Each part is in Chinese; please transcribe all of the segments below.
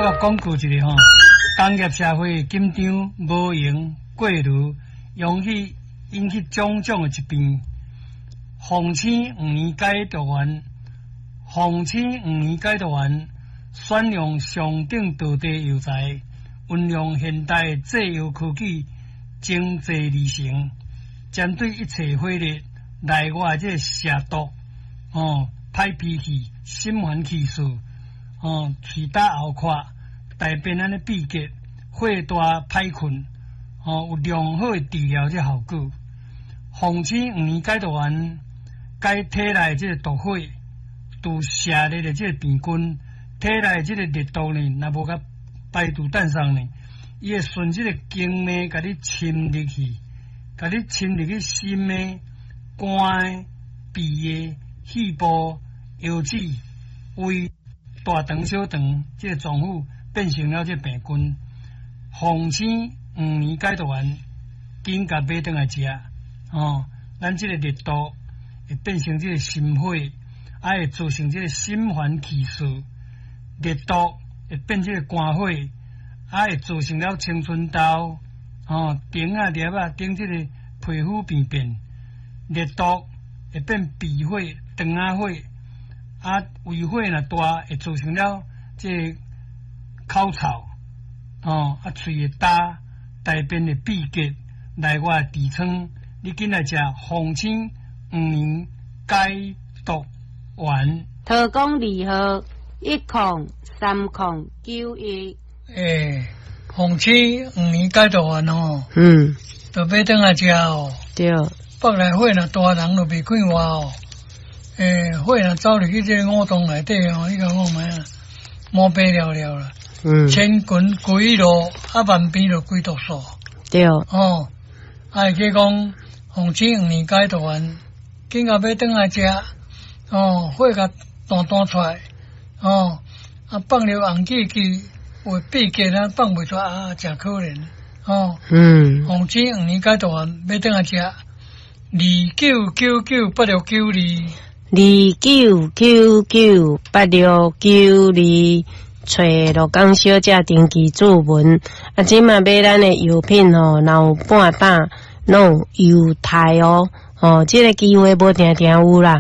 我广告一个吼，工业社会紧张无用过炉，引起种种的疾病。防青5年解毒丸，防青5年解毒丸选用上等道地药材，运用现代制药科技，精制而成，针对一切火热内外这蛇毒、歹脾气、心烦气数、气打后垮、大便安尼闭结、火大歹困，有良好的治疗这效果。防青5年解毒丸解体内这个毒火，除射热的这个病菌，体内这个热毒呢，若无甲排除弹上呢，伊会顺这个经脉，甲你侵入去，甲你侵入去心的、肝的、鼻的、肺部、腰子、胃、大肠、小肠，这个脏腑变成了这病菌。防青5年解毒丸，紧甲买倒来食，咱这个热毒会变成这个心火，会造成这个心烦气数，热毒会变这个肝火，会造成了青春痘、顶啊、裂啊、顶这个皮肤病变，热毒会变鼻火、肠仔火，胃火若大，会造成了这个口臭，喙会焦，大便会闭结，内外痔疮。你紧来食防青5年解毒丸。 特工2号1030911。 防青5年解毒丸就买倒来食对。 腹内火若大，人就袂快活火若走入去这个五脏内底你甲讲咩毛病了啦。千群归路，万变就归毒素。 对。 会去讲防青5年解毒丸，紧甲买倒来食。火甲弹出来，放了红记记，有闭结放袂出真可怜。防青5年解毒丸买倒来食，29998692。 29998692。找罗江小姐登记注文，即嘛买咱的药品若有半打，拢有优待这个机会无定定有啦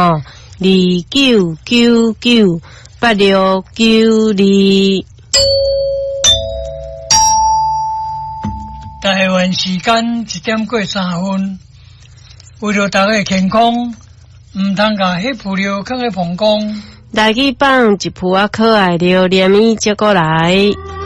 29998692。 台湾时间1点过3分，为了大家的健康，唔通甲迄副料放在膀胱。 来去放一副可爱料，连伊接过来。